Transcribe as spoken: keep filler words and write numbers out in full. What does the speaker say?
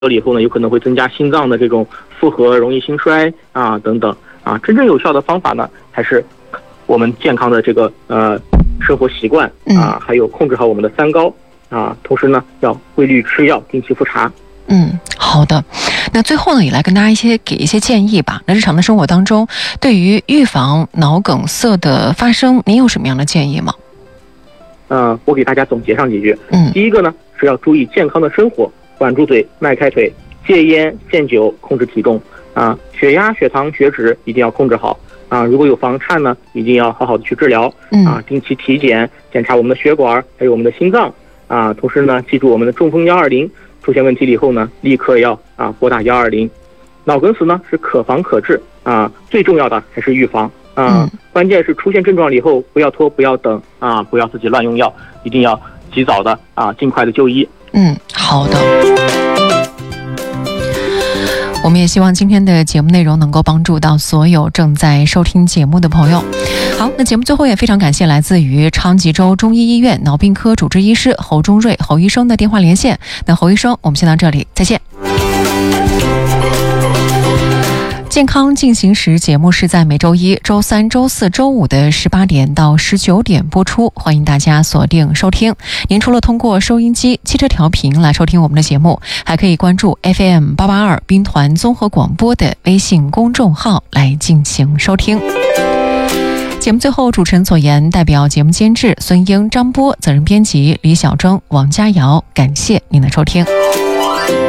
了以后呢，有可能会增加心脏的这种负荷，容易心衰啊等等啊。真正有效的方法呢，还是我们健康的这个呃生活习惯啊，还有控制好我们的三高啊，同时呢要规律吃药，定期复查。 嗯，好的。那最后呢，也来跟大家一些给一些建议吧。那日常的生活当中，对于预防脑梗塞的发生，您有什么样的建议吗？ 呃，我给大家总结上几句。 嗯， 第一个呢是要注意健康的生活，管住嘴，迈开腿，戒烟限酒，控制体重啊，血压、血糖、血脂一定要控制好啊。如果有房颤呢，一定要好好的去治疗啊，定期体检，检查我们的血管，还有我们的心脏啊。同时呢，记住我们的中风幺二零。出现问题了以后呢，立刻要啊拨打幺二零。脑梗死呢是可防可治啊，最重要的还是预防啊、嗯。关键是出现症状了以后，不要拖，不要等啊，不要自己乱用药，一定要及早的啊，尽快的就医。 嗯，好的。我们也希望今天的节目内容能够帮助到所有正在收听节目的朋友。好，那节目最后也非常感谢来自于昌吉州中医医院脑病科主治医师侯忠瑞侯医生的电话连线。那侯医生，我们先到这里，再见。健康进行时节目是在每周一、周三、周四周五的十八点到十九点播出，欢迎大家锁定收听。您除了通过收音机、汽车调频来收听我们的节目，还可以关注 F M 八八二兵团综合广播的微信公众号来进行收听。节目最后，主持人左言代表节目监制孙英、张波，责任编辑李小征、王佳瑶，感谢您的收听。